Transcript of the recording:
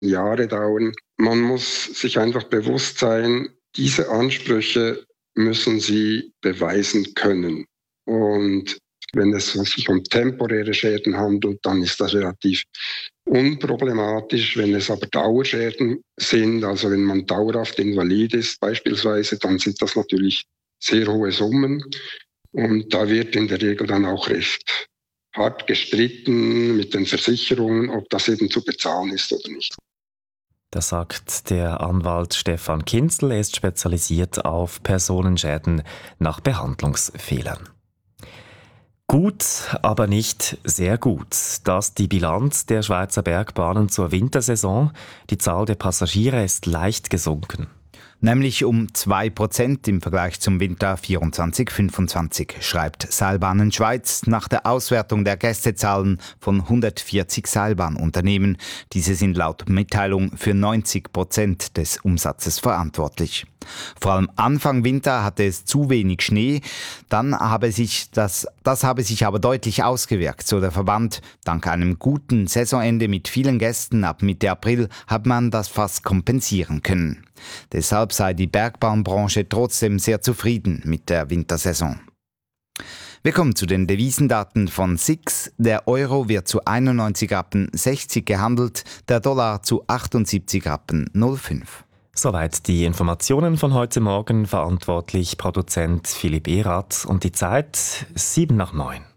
Jahre dauern. Man muss sich einfach bewusst sein, diese Ansprüche müssen Sie beweisen können. Und wenn es sich um temporäre Schäden handelt, dann ist das relativ unproblematisch. Wenn es aber Dauerschäden sind, also wenn man dauerhaft invalid ist beispielsweise, dann sind das natürlich sehr hohe Summen. Und da wird in der Regel dann auch recht hart gestritten mit den Versicherungen, ob das eben zu bezahlen ist oder nicht. Das sagt der Anwalt Stefan Kinzel. Er ist spezialisiert auf Personenschäden nach Behandlungsfehlern. Gut, aber nicht sehr gut. Das ist die Bilanz der Schweizer Bergbahnen zur Wintersaison. Die Zahl der Passagiere ist leicht gesunken. Nämlich um 2% im Vergleich zum Winter 24/25, schreibt Seilbahnen Schweiz nach der Auswertung der Gästezahlen von 140 Seilbahnunternehmen. Diese sind laut Mitteilung für 90% des Umsatzes verantwortlich. Vor allem Anfang Winter hatte es zu wenig Schnee, das habe sich aber deutlich ausgewirkt, so der Verband. Dank einem guten Saisonende mit vielen Gästen ab Mitte April hat man das fast kompensieren können. Deshalb sei die Bergbahnbranche trotzdem sehr zufrieden mit der Wintersaison. Wir kommen zu den Devisendaten von SIX. Der Euro wird zu 91,60 Rappen gehandelt, der Dollar zu 78,05 Rappen. Soweit die Informationen von heute Morgen. Verantwortlich Produzent Philipp Erath und die Zeit 7:07.